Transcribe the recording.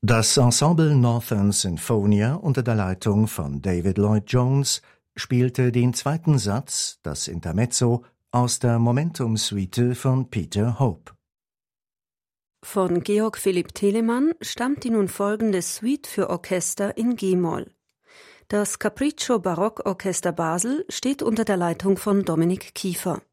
Das Ensemble Northern Sinfonia unter der Leitung von David Lloyd Jones spielte den zweiten Satz, das Intermezzo, aus der Momentum-Suite von Peter Hope. Von Georg Philipp Telemann stammt die nun folgende Suite für Orchester in G-Moll. Das Capriccio Barockorchester Basel steht unter der Leitung von Dominik Kiefer.